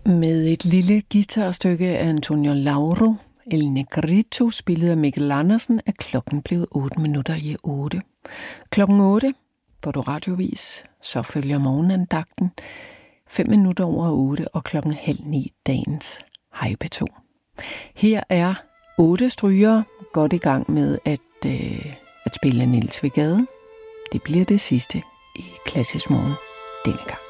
Med et lille guitarstykke af Antonio Lauro, El Negrito, spillet af Mikkel Andersen, er klokken blevet 8:08. Klokken 8 får du radiovis, så følger morgenandagten 8:05, og klokken 8:30 dagens Hej P2. Her er 8 strygere godt i gang med at spille Niels W. Gade. Det bliver det sidste i Klassisk Morgen denne gang.